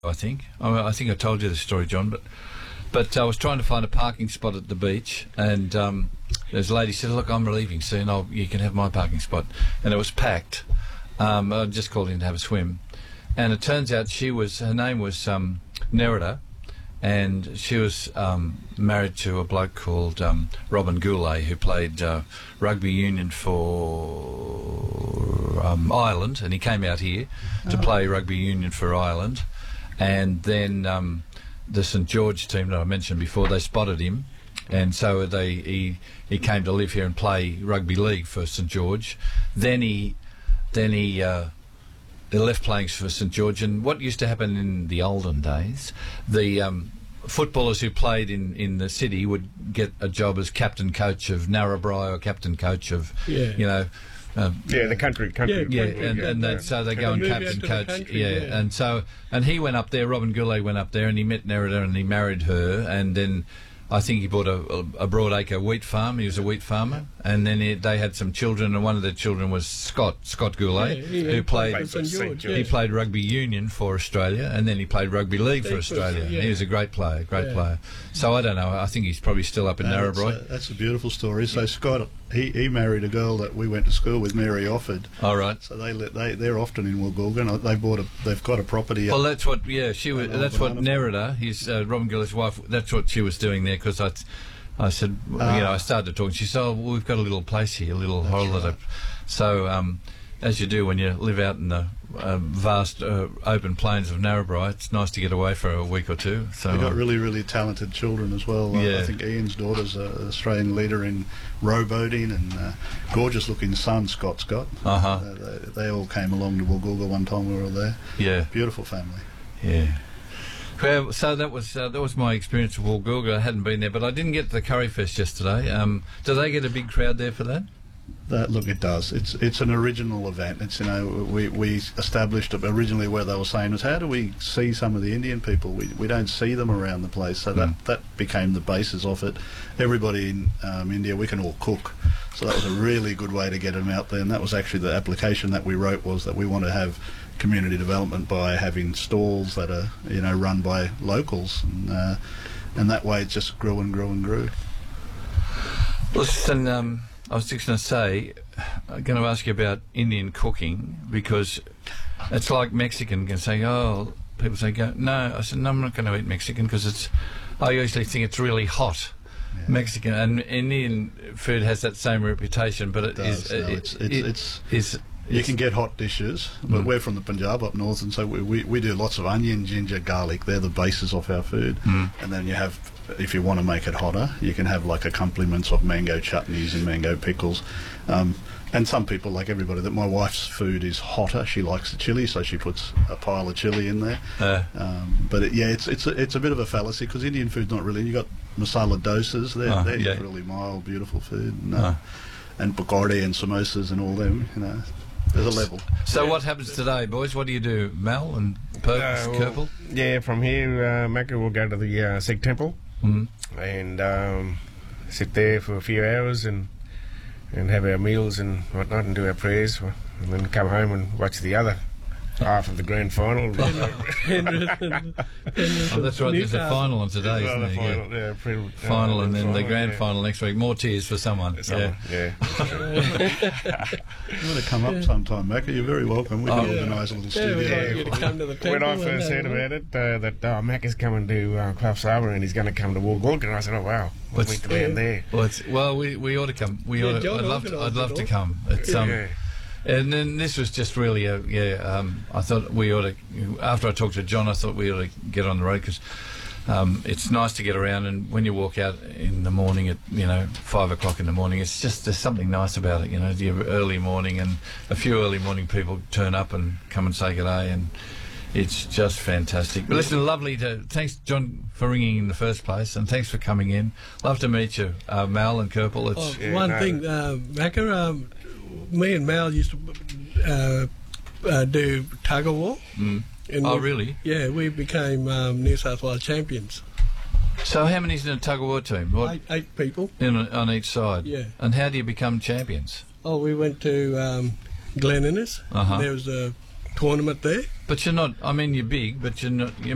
I think. I think I told you the story, John, but I was trying to find a parking spot at the beach, and there's a lady said, "Look, I'm leaving soon. You can have my parking spot," and it was packed. I just called in to have a swim, and it turns out her name was Nerida, and she was married to a bloke called Robin Goulet, who played rugby union for Ireland, and he came out here to play rugby union for Ireland, and then the St George team that I mentioned before, they spotted him, and so he came to live here and play rugby league for St George. Then he left playing for St George, and what used to happen in the olden days, the footballers who played in the city would get a job as captain coach of Narrabri or captain coach of the country. So they go and captain coach. And he went up there. Robin Goulet went up there, and he met Nerida, and he married her, and then I think he bought a broadacre wheat farm. He was a wheat farmer, and then they had some children, and one of their children was Scott Goulet, who played he played rugby union for Australia, and then he played rugby league for Australia. He was a great player. So I don't know. I think he's probably still up in Narrabri. That's a beautiful story. So Scott, he married a girl that we went to school with, Mary Offord. All right. So they're often in Woolgoolga. They've got a property. Well, that's what. Yeah, that's what Nerida, his Robin Goulet's wife. That's what she was doing there, because I said, I started talking. She said, well, we've got a little place here, a little holiday. Right. So, as you do when you live out in the vast open plains of Narrabri, it's nice to get away for a week or two. So we've got really, really talented children as well. I think Ian's daughter's an Australian leader in rowboating, and gorgeous-looking son, Scott. They all came along to Woolgoolga one time we were there. Yeah. Beautiful family. Yeah. Well, so that was my experience of Woolgoolga. I hadn't been there, but I didn't get to the Curry Fest yesterday. Do they get a big crowd there for that? Look, it does. It's an original event. It's we established it originally where they were saying was, how do we see some of the Indian people? We don't see them around the place. So that became the basis of it. Everybody in India, we can all cook. So that was a really good way to get them out there. And that was actually the application that we wrote, was that we want to have community development by having stalls that are run by locals, and that way it just grew and grew and grew. Listen, I was just going to say, I'm going to ask you about Indian cooking, because it's like Mexican can say, people say, no. I said, no, I'm not going to eat Mexican, because I usually think it's really hot. Yeah. Mexican and Indian food has that same reputation, but you can get hot dishes, but we're from the Punjab up north, and so we do lots of onion, ginger, garlic. They're the basis of our food. And then you have, if you want to make it hotter, you can have like accompaniments of mango chutneys and mango pickles. And some people, like everybody, that my wife's food is hotter. She likes the chili, so she puts a pile of chili in there. But it's a bit of a fallacy, because Indian food's not really. You got masala dosas. They're really mild, beautiful food, and pakora and samosas and all them. There's a level. So what happens today, boys? What do you do, Mal and Kerpel? Yeah, from here, Macca will go to the Sikh temple and sit there for a few hours and have our meals and whatnot and do our prayers, and then come home and watch the other half of the grand final. That's right, there's a final on today, isn't there? Final and then the grand final next week. More tears for someone. Yeah. You want to come up sometime, Macca? You're very welcome. We can organise a little studio. When I first heard about it, that Macca's coming to Clough's Harbour and he's going to come to Woolgoolga, and I said, oh wow, we'll meet the man there. Well, we ought to come. I'd love to come. It's And then this was just really I thought we ought to, after I talked to John, I thought we ought to get on the road, because it's nice to get around, and when you walk out in the morning at 5 o'clock in the morning, it's just, there's something nice about it. You have early morning, and a few early morning people turn up and come and say good day, and it's just fantastic. But listen, thanks, John, for ringing in the first place, and thanks for coming in. Love to meet you, Mal and Kerpel. Macca, me and Mal used to do tug of war. Really? Yeah, we became New South Wales champions. So how many's in a tug of war team? Eight people. On each side? Yeah. And how do you become champions? We went to Glen Innes. There was a tournament there. But you're not, you're big, but you're not...